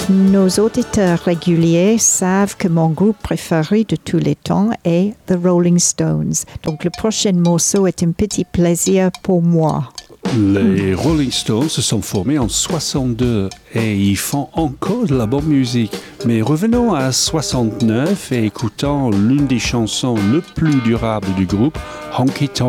Nos auditeurs réguliers savent que mon groupe préféré de tous les temps est The Rolling Stones. Donc le prochain morceau est un petit plaisir pour moi. Les Rolling Stones se sont formés en 62 et ils font encore de la bonne musique. Mais revenons à 69 et écoutons l'une des chansons les plus durables du groupe, Honky Tonk